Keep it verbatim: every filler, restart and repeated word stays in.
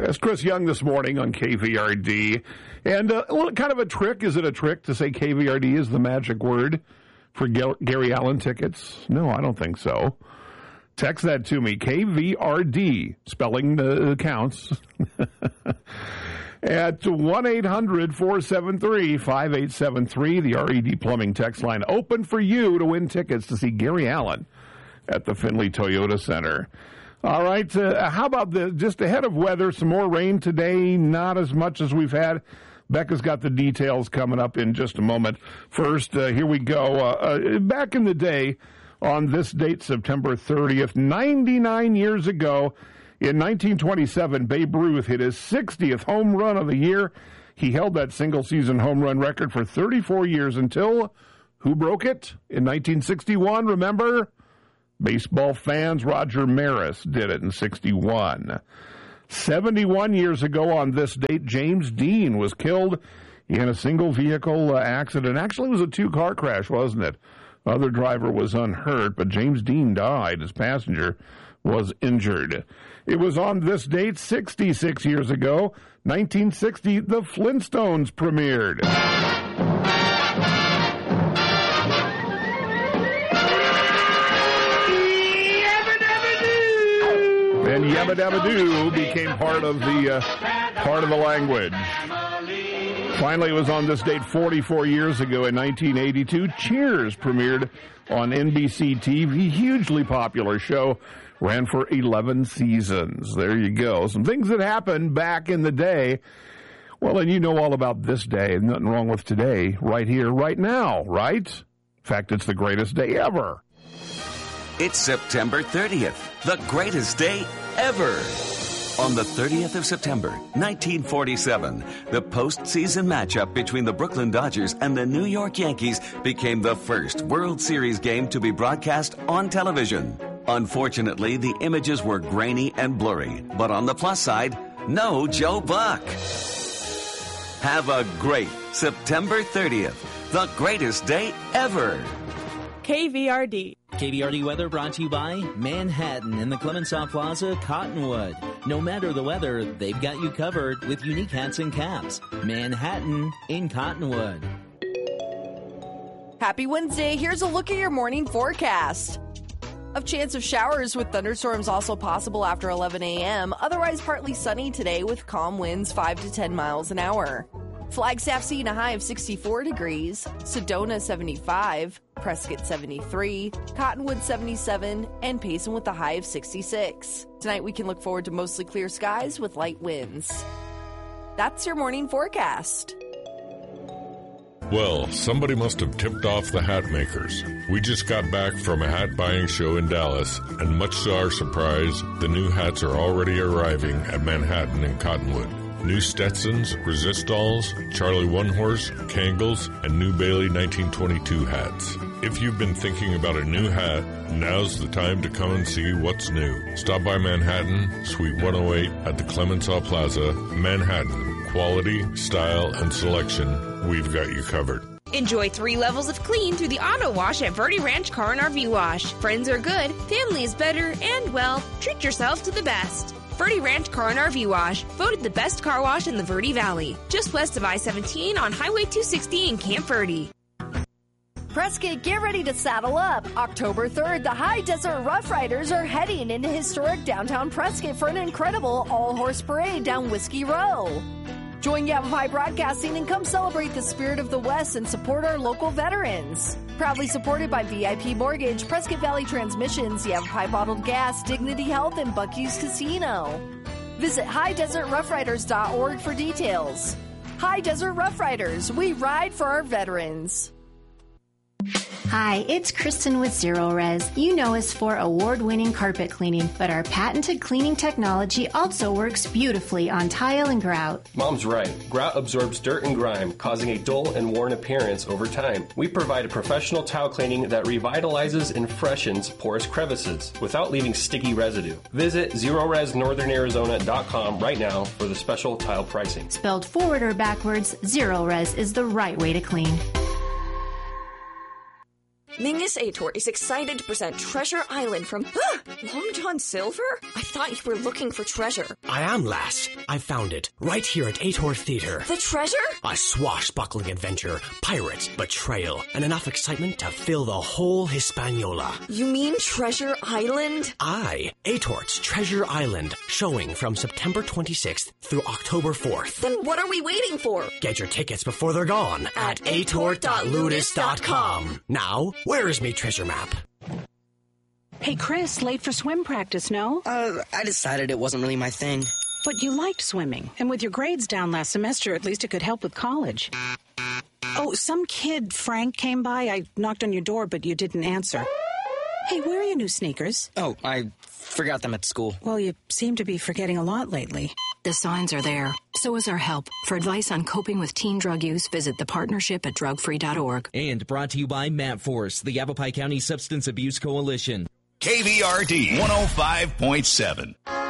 That's Chris Young this morning on K V R D. And uh, kind of a trick. Is it a trick to say K V R D is the magic word for Gary Allen tickets? No, I don't think so. Text that to me, K V R D, spelling uh, counts, at one eight hundred four seven three five eight seven three. The R E D Plumbing text line open for you to win tickets to see Gary Allen at the Findlay Toyota Center. All right, uh, how about the just ahead of weather, some more rain today, not as much as we've had. Becca's got the details coming up in just a moment. First, uh, here we go. Uh, uh, back in the day, on this date, September thirtieth, ninety-nine years ago, in nineteen twenty-seven, Babe Ruth hit his sixtieth home run of the year. He held that single-season home run record for thirty-four years until, who broke it? In nineteen sixty-one, remember? Baseball fans, Roger Maris did it in sixty-one. seventy-one years ago on this date, James Dean was killed in a single-vehicle uh, accident. Actually, it was a two-car crash, wasn't it? The other driver was unhurt, but James Dean died. His passenger was injured. It was on this date, sixty-six years ago, nineteen sixty, The Flintstones premiered. And Yabba Dabba Doo became part of the uh, part of the language. Finally, it was on this date forty-four years ago in nineteen eighty-two. Cheers premiered on N B C T V. Hugely popular show. Ran for eleven seasons. There you go. Some things that happened back in the day. Well, and you know all about this day. Nothing wrong with today. Right here, right now, right? In fact, it's the greatest day ever. It's September thirtieth, the greatest day ever. On the thirtieth of September, nineteen forty-seven, the postseason matchup between the Brooklyn Dodgers and the New York Yankees became the first World Series game to be broadcast on television. Unfortunately, the images were grainy and blurry, but on the plus side, no Joe Buck. Have a great September thirtieth, the greatest day ever. K V R D. K V R D weather brought to you by Manhattan in the Clemenceau Plaza, Cottonwood. No matter the weather, they've got you covered with unique hats and caps. Manhattan in Cottonwood. Happy Wednesday. Here's a look at your morning forecast. A chance of showers with thunderstorms also possible after eleven a.m. Otherwise partly sunny today with calm winds five to ten miles an hour. Flagstaff seeing a high of sixty-four degrees, Sedona seventy-five, Prescott seventy-three, Cottonwood seventy-seven, and Payson with a high of sixty-six. Tonight we can look forward to mostly clear skies with light winds. That's your morning forecast. Well, somebody must have tipped off the hat makers. We just got back from a hat buying show in Dallas, and much to our surprise, the new hats are already arriving at Manhattan and Cottonwood. New Stetsons, Resistals, Charlie One Horse, Kangles, and New Bailey nineteen twenty-two hats. If you've been thinking about a new hat, now's the time to come and see what's new. Stop by Manhattan, Suite one oh eight at the Clemenceau Plaza, Manhattan. Quality, style, and selection, we've got you covered. Enjoy three levels of clean through the auto wash at Verde Ranch Car and R V Wash. Friends are good, family is better, and, well, treat yourself to the best. Verde Ranch Car and R V Wash, voted the best car wash in the Verde Valley. Just west of I seventeen on Highway two sixty in Camp Verde. Prescott, get ready to saddle up. October third, the High Desert Rough Riders are heading into historic downtown Prescott for an incredible all-horse parade down Whiskey Row. Join Yavapai Broadcasting and come celebrate the spirit of the West and support our local veterans. Proudly supported by V I P Mortgage, Prescott Valley Transmissions, Yavapai Bottled Gas, Dignity Health, and Buc-ee's Casino. Visit high desert rough riders dot org for details. High Desert Rough Riders, we ride for our veterans. Hi, it's Kristen with Zero Res. You know us for award-winning carpet cleaning, but our patented cleaning technology also works beautifully on tile and grout. Mom's right. Grout absorbs dirt and grime, causing a dull and worn appearance over time. We provide a professional tile cleaning that revitalizes and freshens porous crevices without leaving sticky residue. Visit zero res northern arizona dot com right now for the special tile pricing. Spelled forward or backwards, Zero Res is the right way to clean. Mingus Ator is excited to present Treasure Island from Long John Silver? I thought you were looking for treasure. I am, lass. I found it right here at Ator Theatre. The treasure? A swashbuckling adventure, pirates, betrayal, and enough excitement to fill the whole Hispaniola. You mean Treasure Island? Aye, Ator's Treasure Island, showing from September twenty-sixth through October fourth. Then what are we waiting for? Get your tickets before they're gone at ator dot ludus dot com. Now, where is me treasure map? Hey, Chris, late for swim practice, no? Uh, I decided it wasn't really my thing. But you liked swimming, and with your grades down last semester, at least it could help with college. Oh, some kid, Frank, came by. I knocked on your door, but you didn't answer. Hey, where are your new sneakers? Oh, I forgot them at school. Well, you seem to be forgetting a lot lately. The signs are there. So is our help. For advice on coping with teen drug use, visit the partnership at drug free dot org. And brought to you by MapForce, the Yavapai County Substance Abuse Coalition. K V R D one oh five point seven.